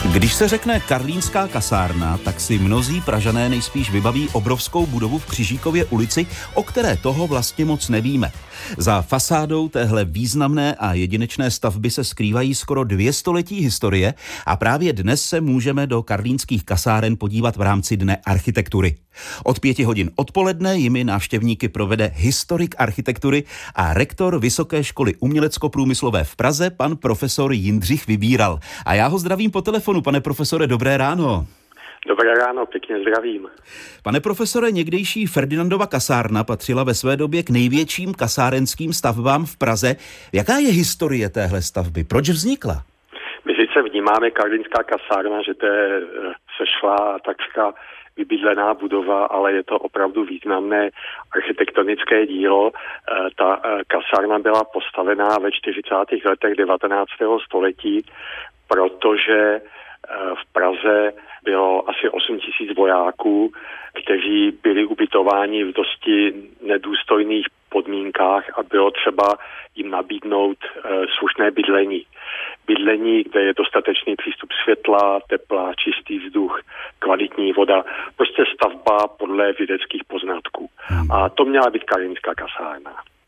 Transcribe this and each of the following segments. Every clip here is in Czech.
Když se řekne Karlínská kasárna, tak si mnozí Pražané nejspíš vybaví obrovskou budovu v Křižíkově ulici, o které toho vlastně moc nevíme. Za fasádou téhle významné a jedinečné stavby se skrývají skoro 2 století historie a právě dnes se můžeme do karlínských kasáren podívat v rámci Dne architektury. Od 5 hodin odpoledne jimi návštěvníky provede historik architektury a rektor Vysoké školy umělecko-průmyslové v Praze, pan profesor Jindřich Vybíral. A já ho zdravím po telefonu. Pane profesore, dobré ráno. Dobré ráno, pěkně zdravím. Pane profesore, někdejší Ferdinandova kasárna patřila ve své době k největším kasárenským stavbám v Praze. Jaká je historie téhle stavby? Proč vznikla? My sice vnímáme Karlínská kasárna, že to je sešlá takřka vybydlená budova, ale je to opravdu významné architektonické dílo. Ta kasárna byla postavená ve 40. letech 19. století, protože v Praze bylo asi 8 000 vojáků, kteří byli ubytováni v dosti nedůstojných podmínkách a bylo třeba jim nabídnout slušné bydlení. Bydlení, kde je dostatečný přístup světla, tepla, čistý vzduch, kvalitní voda. Prostě stavba podle vědeckých poznatků. A to měla být Karlínská kasárna.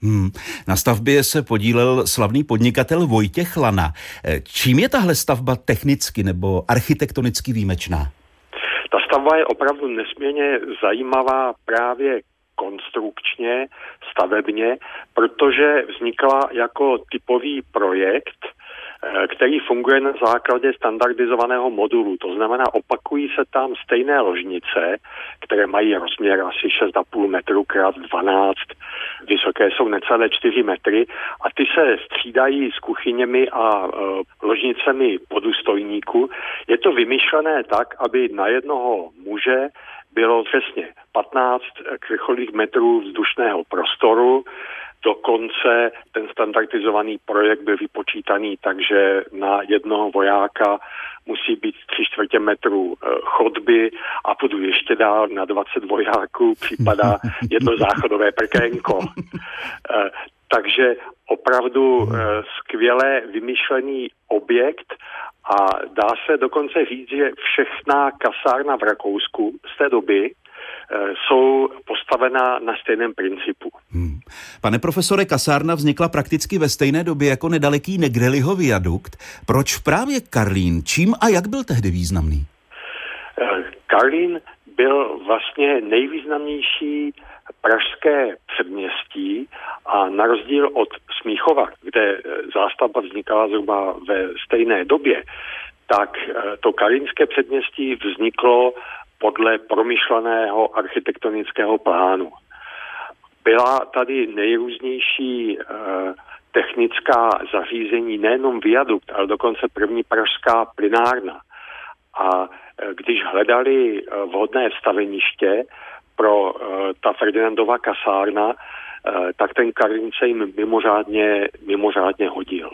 Na stavbě se podílel slavný podnikatel Vojtěch Lana. Čím je tahle stavba technicky nebo architektonicky výjimečná? Ta stavba je opravdu nesmírně zajímavá právě konstrukčně, stavebně, protože vznikla jako typový projekt, který funguje na základě standardizovaného modulu. To znamená, opakují se tam stejné ložnice, které mají rozměr asi 6,5 metru krát 12, vysoké jsou necelé 4 metry a ty se střídají s kuchyněmi a ložnicemi podůstojníků. Je to vymyšlené tak, aby na jednoho muže bylo přesně 15 krychlových metrů vzdušného prostoru. Dokonce ten standardizovaný projekt byl vypočítaný, takže na jednoho vojáka musí být 3/4 metru chodby a půjdu ještě dál, na 20 vojáků připadá jedno záchodové prkénko. Takže opravdu skvěle vymyšlený objekt a dá se dokonce říct, že všechna kasárna v Rakousku z té doby jsou postavená na stejném principu. Pane profesore, kasárna vznikla prakticky ve stejné době jako nedaleký Negrelliho viadukt. Proč právě Karlín? Čím a jak byl tehdy významný? Karlín byl vlastně nejvýznamnější pražské předměstí a na rozdíl od Smíchova, kde zástavba vznikala zhruba ve stejné době, tak to karlínské předměstí vzniklo podle promyšleného architektonického plánu. Byla tady nejrůznější technická zařízení, nejenom viadukt, ale dokonce první pražská plynárna. A když hledali vhodné staveniště pro ta Ferdinandova kasárna, tak ten Karlín se jim mimořádně hodil.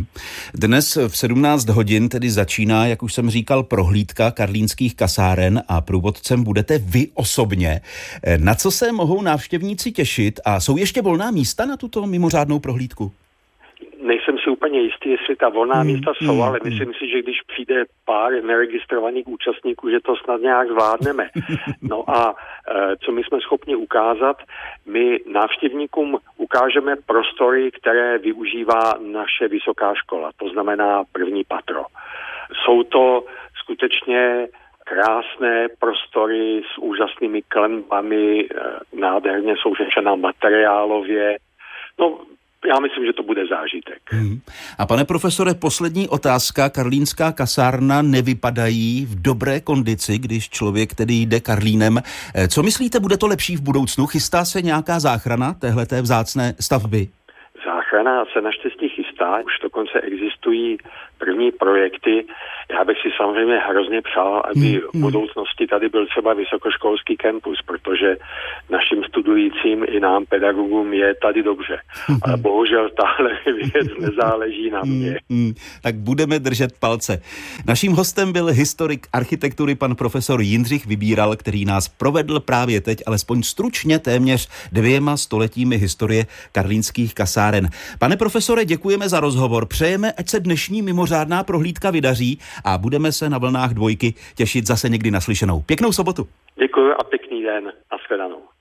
Dnes v 17 hodin tedy začíná, jak už jsem říkal, prohlídka karlínských kasáren a průvodcem budete vy osobně. Na co se mohou návštěvníci těšit a jsou ještě volná místa na tuto mimořádnou prohlídku? Nejsem si úplně jistý, jestli ta volná místa jsou, ale myslím si, že když přijde pár neregistrovaných účastníků, že to snad nějak zvládneme. No a co my jsme schopni ukázat? My návštěvníkům ukážeme prostory, které využívá naše vysoká škola, to znamená první patro. Jsou to skutečně krásné prostory s úžasnými klenbami, nádherně jsou řešena materiálově. No, já myslím, že to bude zážitek. A pane profesore, poslední otázka. Karlínská kasárna nevypadají v dobré kondici, když člověk tedy jde Karlínem. Co myslíte, bude to lepší v budoucnu? Chystá se nějaká záchrana téhleté vzácné stavby? Záchrana se naštěstí chystá, už dokonce existují první projekty. Já bych si samozřejmě hrozně přál, aby v budoucnosti tady byl třeba vysokoškolský kampus, protože našim studujícím i nám, pedagogům, je tady dobře. Ale bohužel tahle věc nezáleží na mě. Tak budeme držet palce. Naším hostem byl historik architektury pan profesor Jindřich Vybíral, který nás provedl právě teď, alespoň stručně, téměř 2 stoletími historie karlínských kasáren. Pane profesore, děkujeme za rozhovor. Přejeme, ať se dnešní mimořádná prohlídka vydaří a budeme se na vlnách Dvojky těšit zase někdy naslyšenou. Pěknou sobotu. Děkuji a pěkný den. Nashledanou.